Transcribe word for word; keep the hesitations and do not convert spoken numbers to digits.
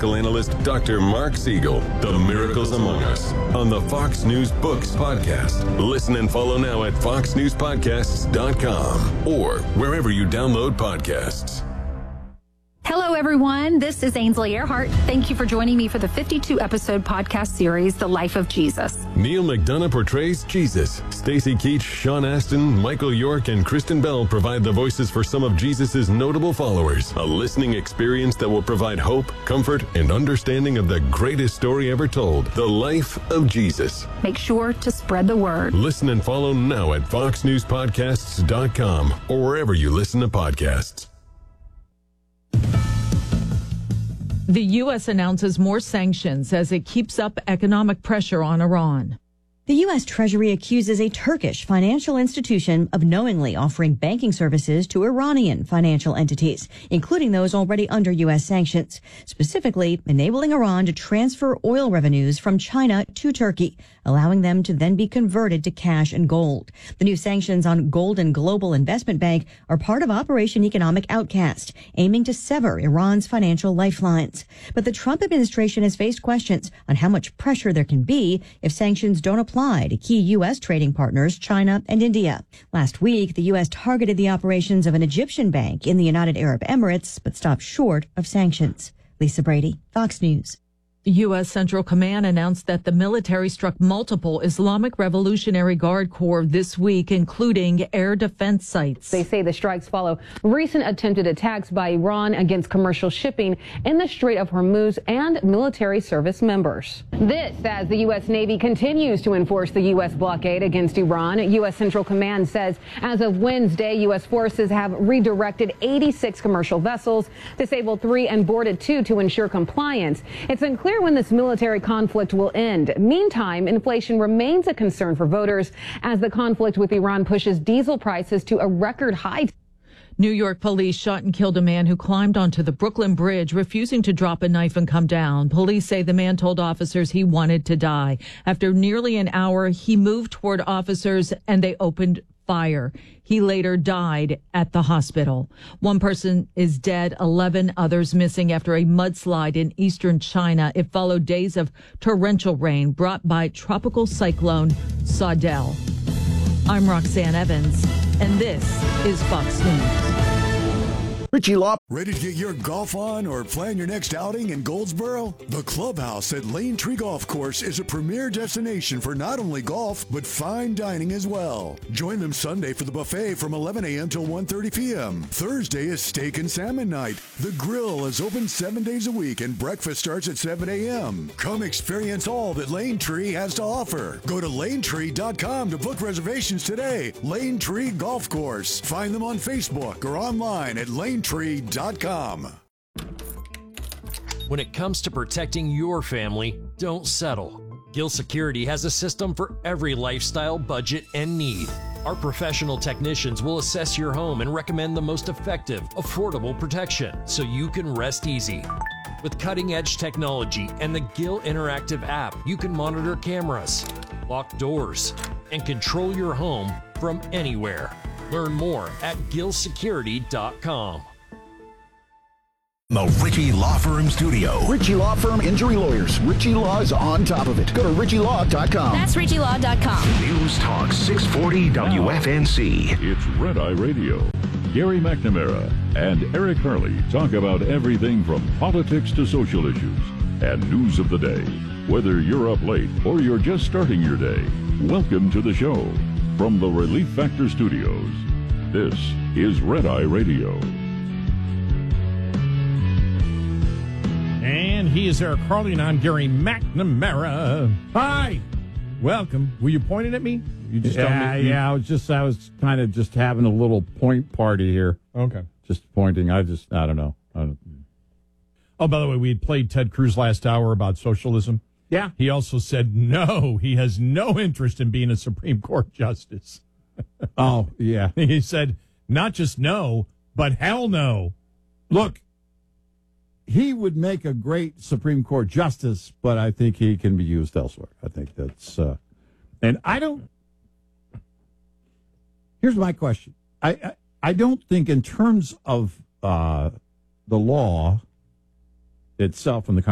medical analyst Doctor Mark Siegel, The Miracles Among Us, on the Fox News Books podcast. Listen and follow now at fox news podcasts dot com or wherever you download podcasts. Hello, everyone. This is Ainsley Earhart. Thank you for joining me for the fifty-two episode podcast series, The Life of Jesus. Neil McDonough portrays Jesus. Stacy Keach, Sean Astin, Michael York, and Kristen Bell provide the voices for some of Jesus' notable followers. A listening experience that will provide hope, comfort, and understanding of the greatest story ever told, the life of Jesus. Make sure to spread the word. Listen and follow now at fox news podcasts dot com or wherever you listen to podcasts. The U S announces more sanctions as it keeps up economic pressure on Iran. The U S. Treasury accuses a Turkish financial institution of knowingly offering banking services to Iranian financial entities, including those already under U S sanctions, specifically enabling Iran to transfer oil revenues from China to Turkey, allowing them to then be converted to cash and gold. The new sanctions on Golden Global Investment Bank are part of Operation Economic Outcast, aiming to sever Iran's financial lifelines. But the Trump administration has faced questions on how much pressure there can be if sanctions don't apply to key U S trading partners, China and India. Last week, the U S targeted the operations of an Egyptian bank in the United Arab Emirates, but stopped short of sanctions. Lisa Brady, Fox News. U S. Central Command announced that the military struck multiple Islamic Revolutionary Guard Corps this week, including air defense sites. They say the strikes follow recent attempted attacks by Iran against commercial shipping in the Strait of Hormuz and military service members. This as the U S. Navy continues to enforce the U S blockade against Iran. U S. Central Command says as of Wednesday, U S forces have redirected eighty-six commercial vessels, disabled three and boarded two to ensure compliance. It's unclear when this military conflict will end. Meantime, inflation remains a concern for voters as the conflict with Iran pushes diesel prices to a record high. New York police shot and killed a man who climbed onto the Brooklyn Bridge, refusing to drop a knife and come down. Police say the man told officers he wanted to die. After nearly an hour, he moved toward officers and they opened fire. He later died at the hospital. One person is dead, eleven others missing after a mudslide in eastern China. It followed days of torrential rain brought by tropical cyclone Saudel. I'm Roxanne Evans, and this is Fox News. Richie Law. Ready to get your golf on or plan your next outing in Goldsboro? The Clubhouse at Lane Tree Golf Course is a premier destination for not only golf, but fine dining as well. Join them Sunday for the buffet from eleven a.m. till one thirty p.m. Thursday is steak and salmon night. The grill is open seven days a week and breakfast starts at seven a.m. Come experience all that Lane Tree has to offer. Go to lane tree dot com to book reservations today. Lane Tree Golf Course. Find them on Facebook or online at lane tree dot com. When it comes to protecting your family, don't settle. Gill Security has a system for every lifestyle, budget, and need. Our professional technicians will assess your home and recommend the most effective, affordable protection so you can rest easy. With cutting-edge technology and the Gill Interactive app, you can monitor cameras, lock doors, and control your home from anywhere. Learn more at gill security dot com. The Ritchie Law Firm Studio. Ritchie Law Firm Injury Lawyers. Ritchie Law is on top of it. Go to ritchie law dot com. That's ritchie law dot com. News Talk six forty W F N C. It's Red Eye Radio. Gary McNamara and Eric Hurley talk about everything from politics to social issues and news of the day. Whether you're up late or you're just starting your day, welcome to the show. From the Relief Factor Studios, this is Red Eye Radio. And he is Eric Harley, and I'm Gary McNamara. Hi, welcome. Were you pointing at me? You just yeah, me, you... yeah. I was just, I was kind of just having a little point party here. Okay, just pointing. I just, I don't know. I don't... Oh, by the way, we had played Ted Cruz last hour about socialism. Yeah. He also said no, he has no interest in being a Supreme Court justice. Oh, yeah. He said not just no, but hell no. Look, he would make a great Supreme Court justice, but I think he can be used elsewhere. I think that's, uh, and I don't, here's my question. I, I, I don't think in terms of uh, the law itself and the